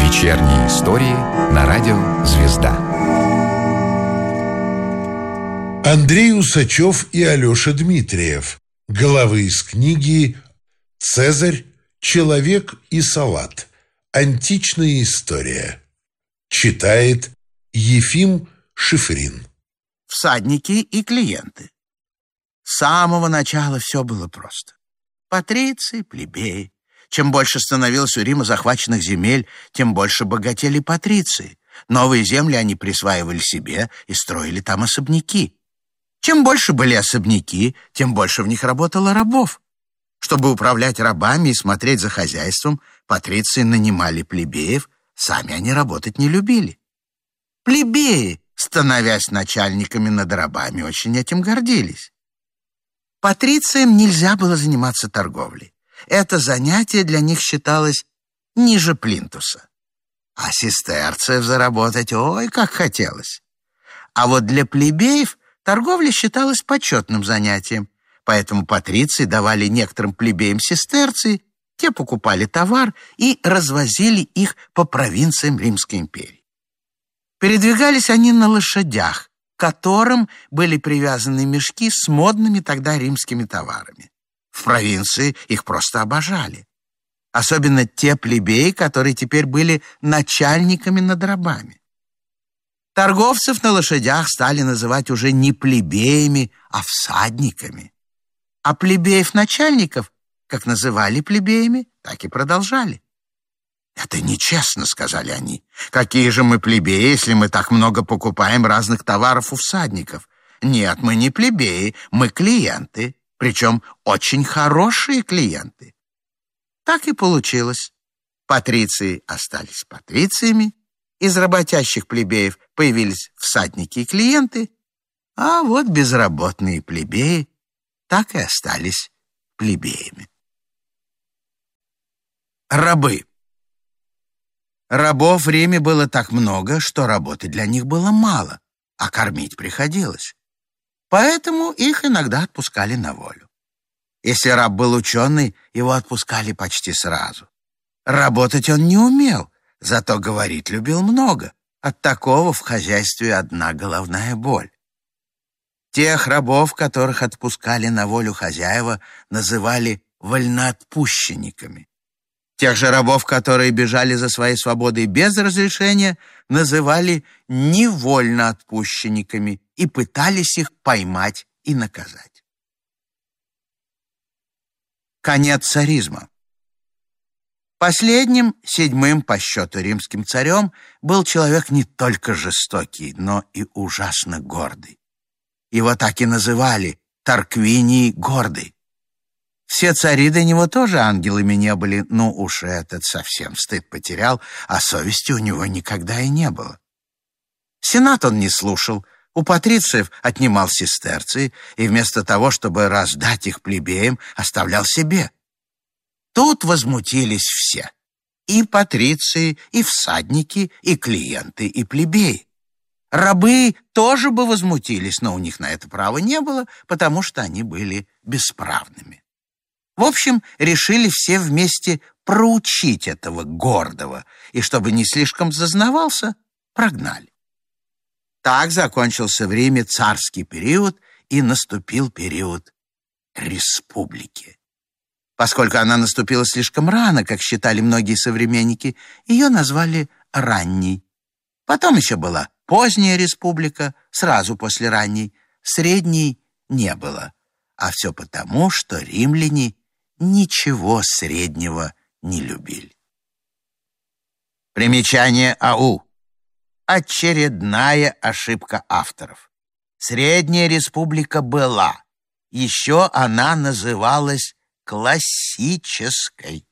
Вечерние истории на радио «Звезда». Андрей Усачев и Алеша Дмитриев. Главы из книги «Цезарь, человек и салат. Античная история». Читает Ефим Шифрин. Всадники и клиенты. С самого начала все было просто. Патриции, плебеи. Чем больше становилось у Рима захваченных земель, тем больше богатели патриции. Новые земли они присваивали себе и строили там особняки. Чем больше были особняки, тем больше в них работало рабов. Чтобы управлять рабами и смотреть за хозяйством, патриции нанимали плебеев, сами они работать не любили. Плебеи, становясь начальниками над рабами, очень этим гордились. Патрициям нельзя было заниматься торговлей. Это занятие для них считалось ниже плинтуса. А сестерцев заработать ой как хотелось. А вот для плебеев торговля считалась почетным занятием, поэтому патриции давали некоторым плебеям сестерции, те покупали товар и развозили их по провинциям Римской империи. Передвигались они на лошадях, к которым были привязаны мешки с модными тогда римскими товарами. В провинции их просто обожали. Особенно те плебеи, которые теперь были начальниками над рабами. Торговцев на лошадях стали называть уже не плебеями, а всадниками. А плебеев-начальников, как называли плебеями, так и продолжали. «Это нечестно», — сказали они. «Какие же мы плебеи, если мы так много покупаем разных товаров у всадников? Нет, мы не плебеи, мы клиенты, причем очень хорошие клиенты». Так и получилось. Патриции остались патрициями, из работящих плебеев появились всадники и клиенты, а вот безработные плебеи так и остались плебеями. Рабы. Рабов в Риме было так много, что работы для них было мало, а кормить приходилось. Поэтому их иногда отпускали на волю. Если раб был ученый, его отпускали почти сразу. Работать он не умел, зато говорить любил много. От такого в хозяйстве одна головная боль. Тех рабов, которых отпускали на волю хозяева, называли вольноотпущенниками. Тех же рабов, которые бежали за своей свободой без разрешения, называли невольноотпущенниками и пытались их поймать и наказать. Конец царизма. Последним, седьмым по счету римским царем, был человек не только жестокий, но и ужасно гордый. Его так и называли Тарквиний Гордый. Все цари до него тоже ангелами не были, но уж этот совсем стыд потерял, а совести у него никогда и не было. Сенат он не слушал, у патрициев отнимал сестерции и вместо того, чтобы раздать их плебеям, оставлял себе. Тут возмутились все — и патриции, и всадники, и клиенты, и плебеи. Рабы тоже бы возмутились, но у них на это права не было, потому что они были бесправными. В общем, решили все вместе проучить этого гордого, и чтобы не слишком зазнавался, прогнали. Так закончился в Риме царский период, и наступил период республики. Поскольку она наступила слишком рано, как считали многие современники, ее назвали ранней. Потом еще была поздняя республика, сразу после ранней, средней не было. А все потому, что римляне ничего среднего не любили. Примечание АУ. Очередная ошибка авторов. Средняя республика была. Еще она называлась классической.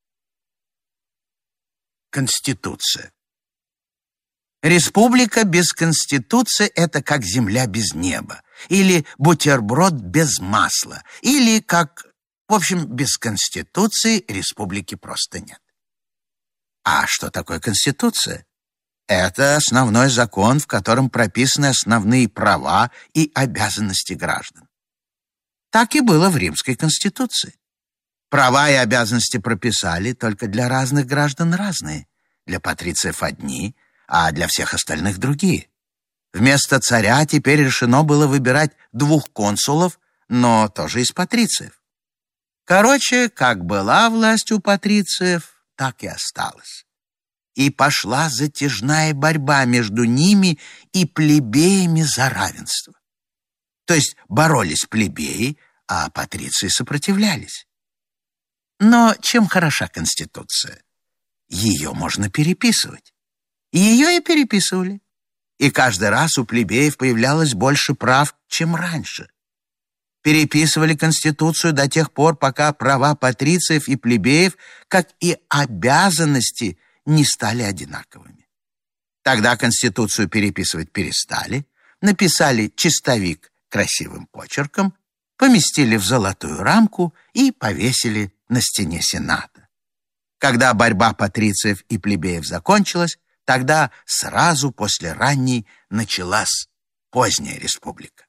Конституция. Республика без конституции — это как земля без неба, или бутерброд без масла, или как... В общем, без конституции республики просто нет. А что такое конституция? Это основной закон, в котором прописаны основные права и обязанности граждан. Так и было в Римской конституции. Права и обязанности прописали, только для разных граждан разные. для патрициев одни, а для всех остальных другие. Вместо царя теперь решено было выбирать 2 консулов, но тоже из патрициев. Короче, как была власть у патрициев, так и осталась. И пошла затяжная борьба между ними и плебеями за равенство. То есть боролись плебеи, а патриции сопротивлялись. Но чем хороша Конституция? Ее можно переписывать. Ее и переписывали. И каждый раз у плебеев появлялось больше прав, чем раньше. Переписывали Конституцию до тех пор, пока права патрициев и плебеев, как и обязанности, не стали одинаковыми. Тогда Конституцию переписывать перестали, написали чистовик красивым почерком, поместили в золотую рамку и повесили на стене Сената. Когда борьба патрициев и плебеев закончилась, тогда сразу после ранней началась поздняя республика.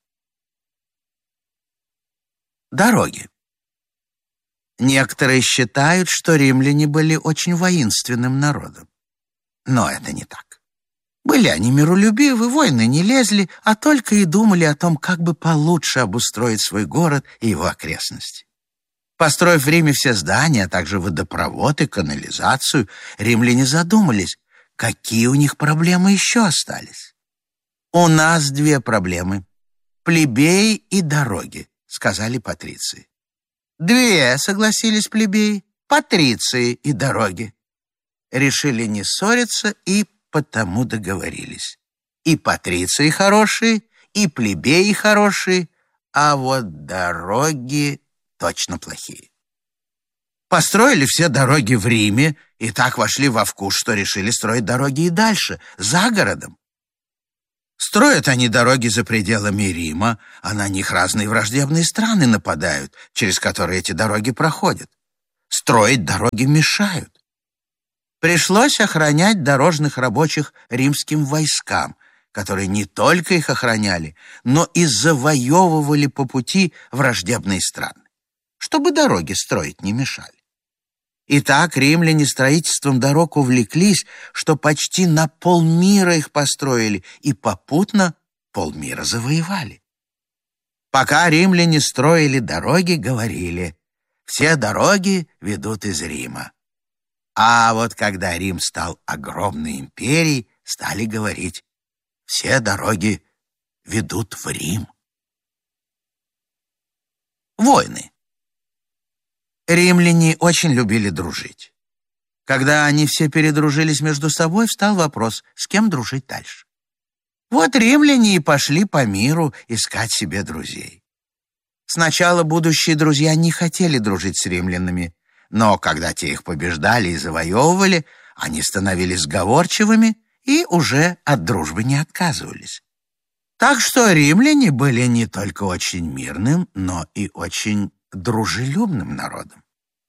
Дороги. Некоторые считают, что римляне были очень воинственным народом. Но это не так. Были они миролюбивы, войны не лезли, а только и думали о том, как бы получше обустроить свой город и его окрестности. Построив в Риме все здания, а также водопровод и канализацию, римляне задумались, какие у них проблемы еще остались. «У нас 2 проблемы – плебеи и дороги», – сказали патриции. 2, согласились плебеи, патриции и дороги. Решили не ссориться и потому договорились. И патриции хорошие, и плебеи хорошие, а вот дороги точно плохие. Построили все дороги в Риме и так вошли во вкус, что решили строить дороги и дальше, за городом. Строят они дороги за пределами Рима, а на них разные враждебные страны нападают, через которые эти дороги проходят. Строить дороги мешают. Пришлось охранять дорожных рабочих римским войскам, которые не только их охраняли, но и завоевывали по пути враждебные страны, чтобы дороги строить не мешали. Итак, римляне строительством дорог увлеклись, что почти на полмира их построили и попутно полмира завоевали. Пока римляне строили дороги, говорили: «Все дороги ведут из Рима». А вот когда Рим стал огромной империей, стали говорить: «Все дороги ведут в Рим». Войны. Римляне очень любили дружить. Когда они все передружились между собой, встал вопрос, с кем дружить дальше. Вот римляне и пошли по миру искать себе друзей. Сначала будущие друзья не хотели дружить с римлянами, но когда те их побеждали и завоевывали, они становились сговорчивыми и уже от дружбы не отказывались. Так что римляне были не только очень мирным, но и очень дружелюбным народом.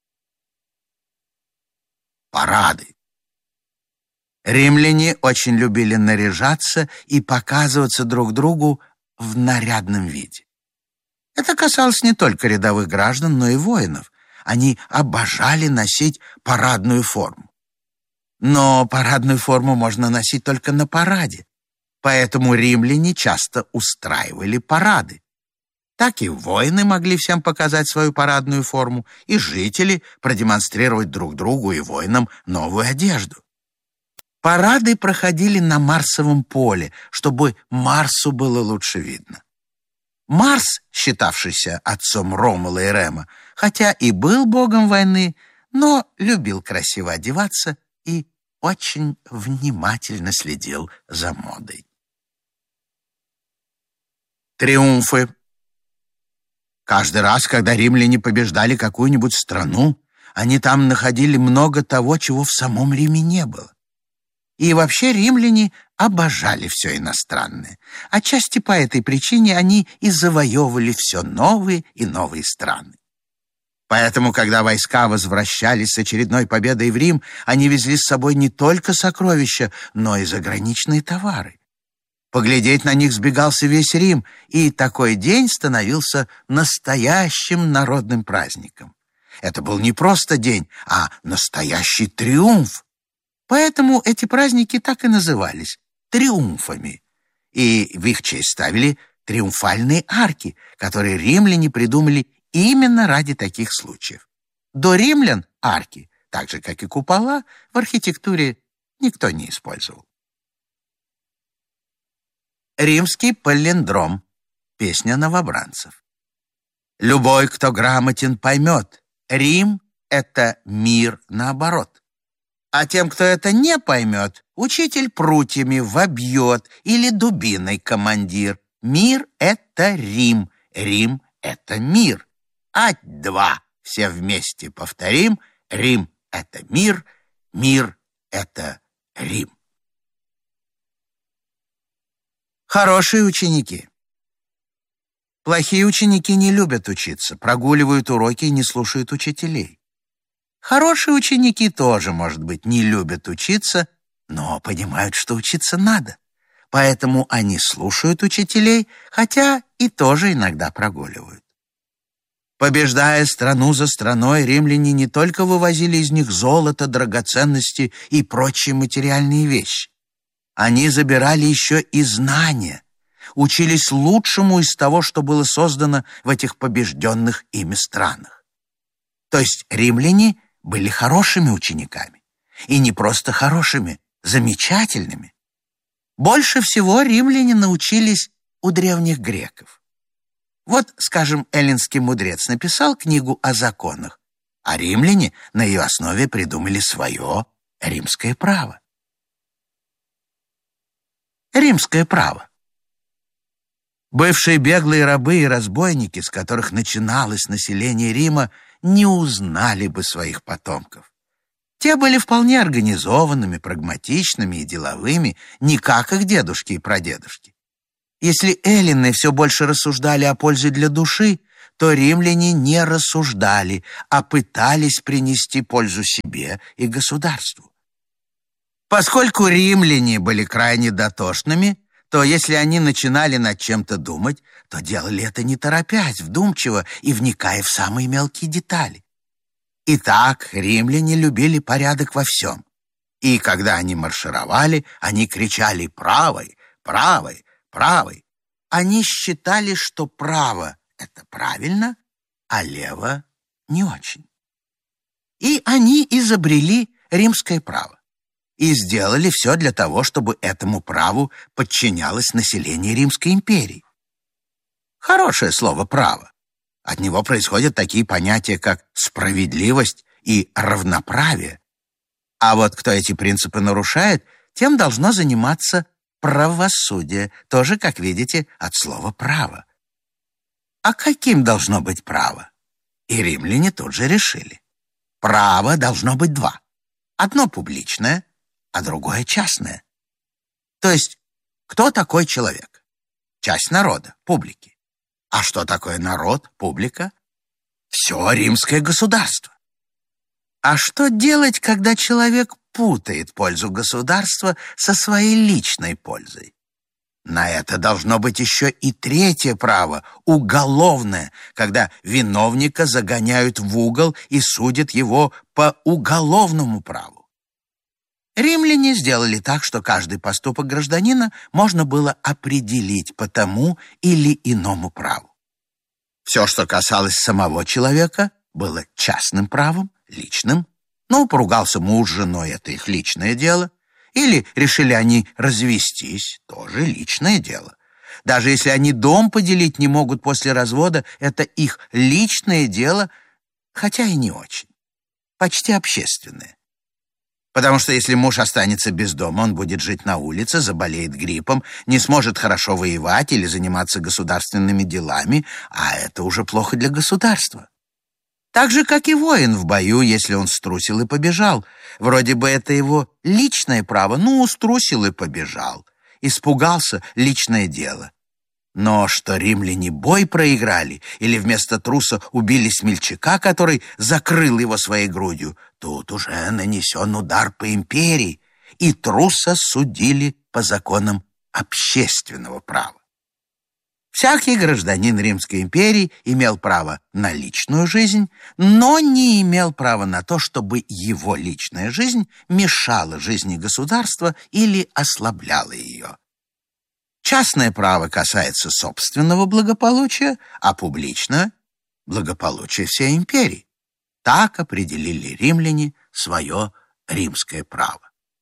Парады. Римляне очень любили наряжаться и показываться друг другу в нарядном виде. Это касалось не только рядовых граждан, но и воинов. Они обожали носить парадную форму. Но парадную форму можно носить только на параде, поэтому римляне часто устраивали парады. Так и воины могли всем показать свою парадную форму, и жители продемонстрировать друг другу и воинам новую одежду. Парады проходили на Марсовом поле, чтобы Марсу было лучше видно. Марс, считавшийся отцом Ромула и Рема, хотя и был богом войны, но любил красиво одеваться и очень внимательно следил за модой. Триумфы. Каждый раз, когда римляне побеждали какую-нибудь страну, они там находили много того, чего в самом Риме не было. И вообще римляне обожали все иностранное. Отчасти по этой причине они и завоевывали все новые и новые страны. Поэтому, когда войска возвращались с очередной победой в Рим, они везли с собой не только сокровища, но и заграничные товары. Поглядеть на них сбегался весь Рим, и такой день становился настоящим народным праздником. Это был не просто день, а настоящий триумф. Поэтому эти праздники так и назывались триумфами, и в их честь ставили триумфальные арки, которые римляне придумали именно ради таких случаев. До римлян арки, так же, как и купола, в архитектуре никто не использовал. Римский палиндром. Песня новобранцев. Любой, кто грамотен, поймет, Рим — это мир наоборот. А тем, кто это не поймет, учитель прутьями вобьет или дубиной командир. Мир — это Рим, Рим — это мир. Ать-два, все вместе повторим. Рим — это мир, мир — это Рим. Хорошие ученики. Плохие ученики не любят учиться, прогуливают уроки и не слушают учителей. Хорошие ученики тоже, может быть, не любят учиться, но понимают, что учиться надо. Поэтому они слушают учителей, хотя и тоже иногда прогуливают. Побеждая страну за страной, римляне не только вывозили из них золото, драгоценности и прочие материальные вещи. Они забирали еще и знания, учились лучшему из того, что было создано в этих побежденных ими странах. То есть римляне были хорошими учениками. И не просто хорошими, замечательными. Больше всего римляне научились у древних греков. Вот, скажем, эллинский мудрец написал книгу о законах, а римляне на ее основе придумали свое римское право. Римское право. Бывшие беглые рабы и разбойники, с которых начиналось население Рима, не узнали бы своих потомков. Те были вполне организованными, прагматичными и деловыми, не как их дедушки и прадедушки. Если эллины все больше рассуждали о пользе для души, то римляне не рассуждали, а пытались принести пользу себе и государству. Поскольку римляне были крайне дотошными, то если они начинали над чем-то думать, то делали это не торопясь, вдумчиво и вникая в самые мелкие детали. Итак, римляне любили порядок во всем. И когда они маршировали, они кричали «правой, правой, правой». Они считали, что право — это правильно, а лево — не очень. И они изобрели римское право. И сделали все для того, чтобы этому праву подчинялось население Римской империи. Хорошее слово «право». От него происходят такие понятия, как справедливость и равноправие. А вот кто эти принципы нарушает, тем должно заниматься правосудие, тоже, как видите, от слова «право». А каким должно быть право? И римляне тут же решили. Право должно быть два. Одно публичное, а другое частное. То есть, кто такой человек? Часть народа, публики. А что такое народ, публика? Все римское государство. А что делать, когда человек путает пользу государства со своей личной пользой? На это должно быть еще и третье право, уголовное, когда виновника загоняют в угол и судят его по уголовному праву. Римляне сделали так, что каждый поступок гражданина можно было определить по тому или иному праву. Все, что касалось самого человека, было частным правом, личным. Ну, поругался муж с женой, это их личное дело. Или решили они развестись, тоже личное дело. Даже если они дом поделить не могут после развода, это их личное дело, хотя и не очень. Почти общественное. Потому что если муж останется без дома, он будет жить на улице, заболеет гриппом, не сможет хорошо воевать или заниматься государственными делами, а это уже плохо для государства. Так же, как и воин в бою, если он струсил и побежал. Вроде бы это его личное право, струсил и побежал. Испугался — личное дело. Но что римляне бой проиграли или вместо труса убили смельчака, который закрыл его своей грудью, тут уже нанесен удар по империи, и труса судили по законам общественного права. Всякий гражданин Римской империи имел право на личную жизнь, но не имел права на то, чтобы его личная жизнь мешала жизни государства или ослабляла ее. Частное право касается собственного благополучия, а публичное – благополучия всей империи. Так определили римляне свое римское право.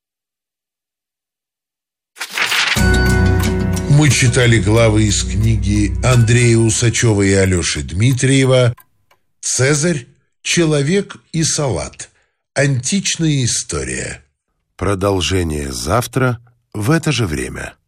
Мы читали главы из книги Андрея Усачева и Алеши Дмитриева «Цезарь, человек и салат. Античная история». Продолжение завтра в это же время.